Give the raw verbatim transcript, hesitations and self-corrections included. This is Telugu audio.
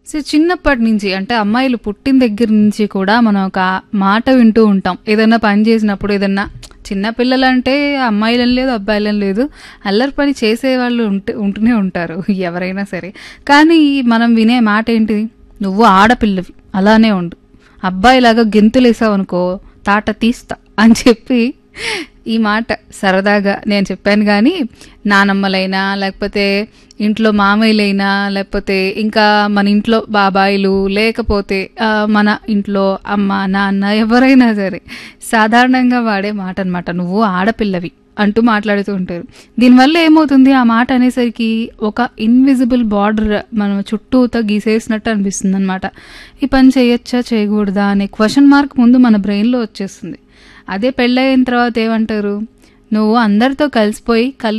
సో చిన్నప్పటి నుంచి అంటే అమ్మాయిలు పుట్టిన దగ్గర నుంచి కూడా మనం ఒక మాట వింటూ ఉంటాం. ఏదన్నా పని చేసినప్పుడు ఏదన్నా చిన్న పిల్లలంటే అమ్మాయిలని లేదు అబ్బాయిలని లేదు, అల్లరి పని చేసేవాళ్ళు ఉంటే ఉంటూనే ఉంటారు ఎవరైనా సరే. కానీ మనం వినే మాట ఏంటి, నువ్వు ఆడపిల్లవి అలానే ఉండు, అబ్బాయిలాగా గెంతులేసావు అనుకో తాట తీస్తా అని చెప్పి ఈ మాట సరదాగా నేను చెప్పాను. కానీ నానమ్మలైనా లేకపోతే ఇంట్లో మామయ్యలైనా లేకపోతే ఇంకా మన ఇంట్లో బాబాయిలు లేకపోతే మన ఇంట్లో అమ్మ నాన్న ఎవరైనా సరే సాధారణంగా వాడే మాట అనమాట, నువ్వు ఆడపిల్లవి అంటూ మాట్లాడుతూ ఉంటారు. దీనివల్ల ఏమవుతుంది, ఆ మాట అనేసరికి ఒక ఇన్విజిబుల్ బార్డర్ మనం చుట్టూతో గీసేసినట్టు అనిపిస్తుంది అనమాట. ఈ పని చేయొచ్చా చేయకూడదా అనే క్వశ్చన్ మార్క్ ముందు మన బ్రెయిన్లో వచ్చేస్తుంది. అదే పెళ్ళయిన తర్వాత ఏమంటారు, నువ్వు అందరితో కలిసిపోయి